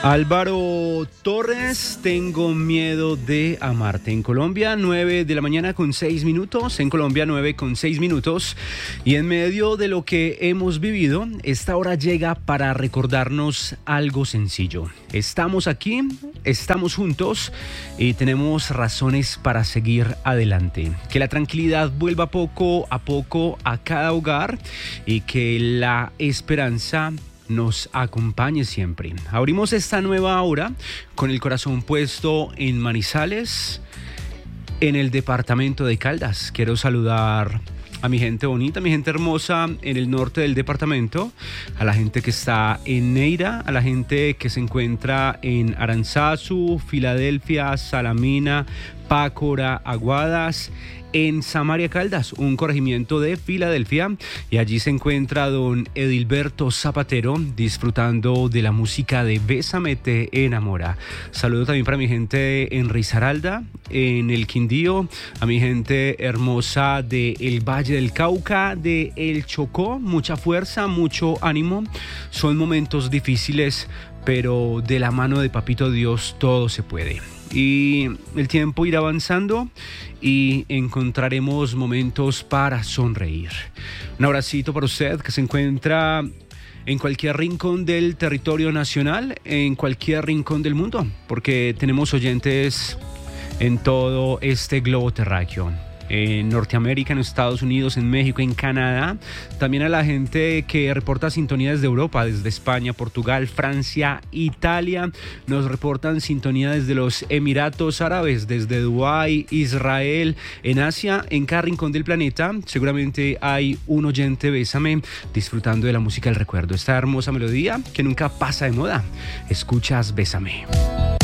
Álvaro Torres, tengo miedo de amarte. En Colombia, 9 de la mañana con 6 minutos. En Colombia, 9 con 6 minutos. Y en medio de lo que hemos vivido, esta hora llega para recordarnos algo sencillo. Estamos aquí, estamos juntos y tenemos razones para seguir adelante. Que la tranquilidad vuelva poco a cada hogar y que la esperanza nos acompañe siempre. Abrimos esta nueva hora con el corazón puesto en Manizales, en el departamento de Caldas. Quiero saludar a mi gente bonita, a mi gente hermosa en el norte del departamento, a la gente que está en Neira, a la gente que se encuentra en Aranzazu, Filadelfia, Salamina, Pácora, Aguadas, en Samaria Caldas, un corregimiento de Filadelfia, y allí se encuentra don Edilberto Zapatero disfrutando de la música de Bésame te enamora. Saludo también para mi gente en Risaralda, en el Quindío, a mi gente hermosa de el Valle del Cauca, de el Chocó. Mucha fuerza, mucho ánimo. Son momentos difíciles, pero de la mano de Papito Dios todo se puede. Y el tiempo irá avanzando y encontraremos momentos para sonreír. Un abracito para usted que se encuentra en cualquier rincón del territorio nacional, en cualquier rincón del mundo, porque tenemos oyentes en todo este globo terráqueo. En Norteamérica, en Estados Unidos, en México, en Canadá. También a la gente que reporta sintonía desde Europa, desde España, Portugal, Francia, Italia. Nos reportan sintonía desde los Emiratos Árabes, desde Dubái, Israel. En Asia, en cada rincón del planeta, seguramente hay un oyente Bésame disfrutando de la música del recuerdo. Esta hermosa melodía que nunca pasa de moda. Escuchas Bésame.